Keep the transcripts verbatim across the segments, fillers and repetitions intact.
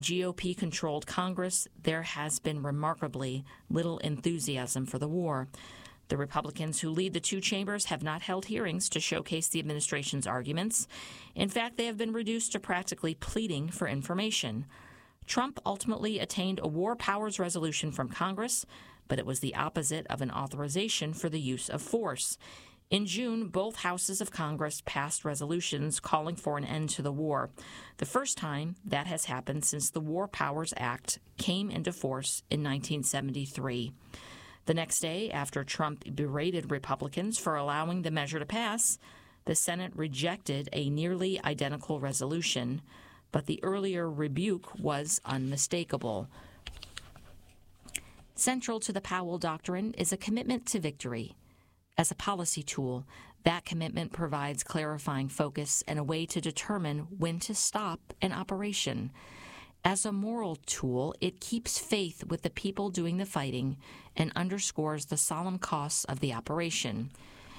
G O P-controlled Congress, there has been remarkably little enthusiasm for the war. The Republicans who lead the two chambers have not held hearings to showcase the administration's arguments. In fact, they have been reduced to practically pleading for information. Trump ultimately attained a war powers resolution from Congress, but it was the opposite of an authorization for the use of force. In June, both houses of Congress passed resolutions calling for an end to the war, the first time that has happened since the War Powers Act came into force in nineteen seventy-three. The next day, after Trump berated Republicans for allowing the measure to pass, the Senate rejected a nearly identical resolution, but the earlier rebuke was unmistakable. Central to the Powell Doctrine is a commitment to victory. As a policy tool, that commitment provides clarifying focus and a way to determine when to stop an operation. As a moral tool, it keeps faith with the people doing the fighting and underscores the solemn costs of the operation.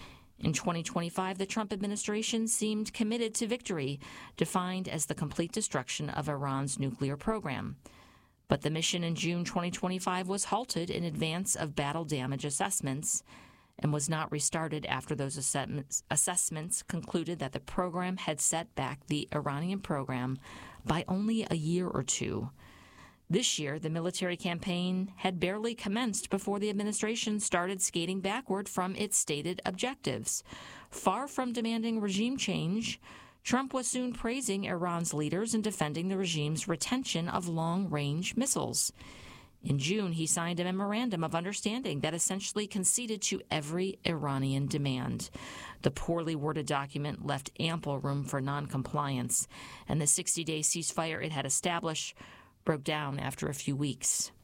In twenty twenty-five, the Trump administration seemed committed to victory, defined as the complete destruction of Iran's nuclear program. But the mission in June twenty twenty-five was halted in advance of battle damage assessments and was not restarted after those assessments, assessments concluded that the program had set back the Iranian program by only a year or two. This year, the military campaign had barely commenced before the administration started skating backward from its stated objectives. Far from demanding regime change, Trump was soon praising Iran's leaders and defending the regime's retention of long-range missiles. In June, he signed a memorandum of understanding that essentially conceded to every Iranian demand. The poorly worded document left ample room for noncompliance, and the sixty-day ceasefire it had established broke down after a few weeks.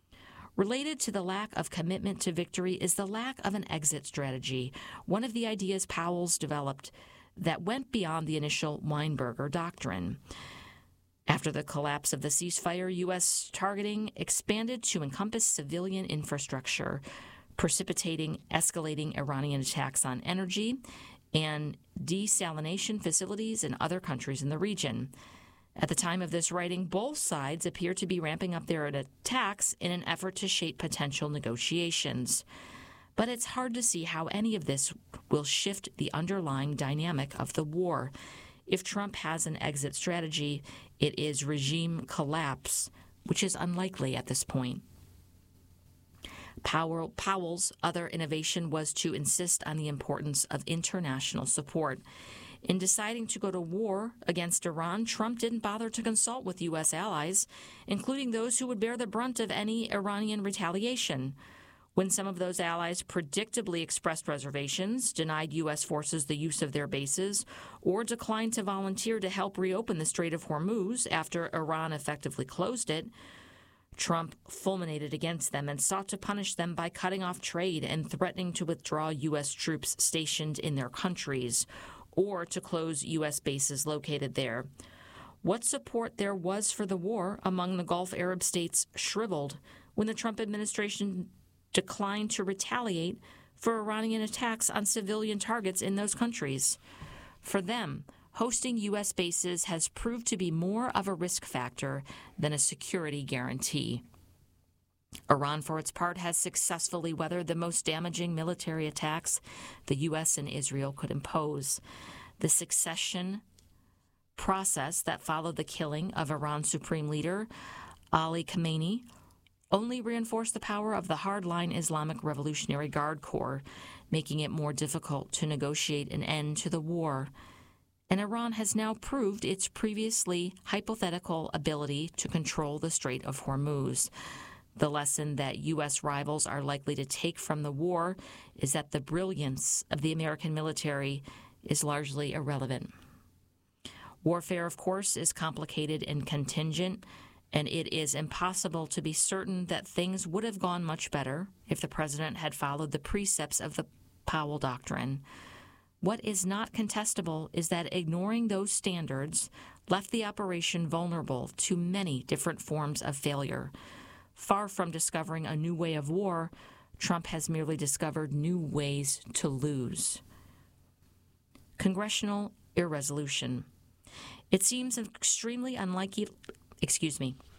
Related to the lack of commitment to victory is the lack of an exit strategy, one of the ideas Powell's developed that went beyond the initial Weinberger doctrine. After the collapse of the ceasefire, U S targeting expanded to encompass civilian infrastructure, precipitating escalating Iranian attacks on energy and desalination facilities in other countries in the region. At the time of this writing, both sides appear to be ramping up their attacks in an effort to shape potential negotiations. But it's hard to see how any of this will shift the underlying dynamic of the war. If Trump has an exit strategy, it is regime collapse, which is unlikely at this point. Powell, Powell's other innovation was to insist on the importance of international support. In deciding to go to war against Iran, Trump didn't bother to consult with U S allies, including those who would bear the brunt of any Iranian retaliation. When some of those allies predictably expressed reservations, denied U S forces the use of their bases, or declined to volunteer to help reopen the Strait of Hormuz after Iran effectively closed it, Trump fulminated against them and sought to punish them by cutting off trade and threatening to withdraw U S troops stationed in their countries, or to close U S bases located there. What support there was for the war among the Gulf Arab states shriveled when the Trump administration declined to retaliate for Iranian attacks on civilian targets in those countries. For them, hosting U S bases has proved to be more of a risk factor than a security guarantee. Iran, for its part, has successfully weathered the most damaging military attacks the U S and Israel could impose. The succession process that followed the killing of Iran's supreme leader, Ali Khamenei, only reinforced the power of the hardline Islamic Revolutionary Guard Corps, making it more difficult to negotiate an end to the war. And Iran has now proved its previously hypothetical ability to control the Strait of Hormuz. The lesson that U S rivals are likely to take from the war is that the brilliance of the American military is largely irrelevant. Warfare, of course, is complicated and contingent, and it is impossible to be certain that things would have gone much better if the president had followed the precepts of the Powell Doctrine. What is not contestable is that ignoring those standards left the operation vulnerable to many different forms of failure. Far from discovering a new way of war, Trump has merely discovered new ways to lose. Congressional irresolution. It seems extremely unlikely Excuse me.